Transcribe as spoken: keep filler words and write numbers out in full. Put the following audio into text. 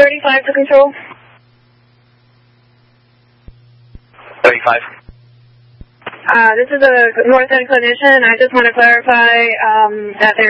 thirty-five to control. thirty-five. Uh, this is a north end clinician. I just want to clarify um, that there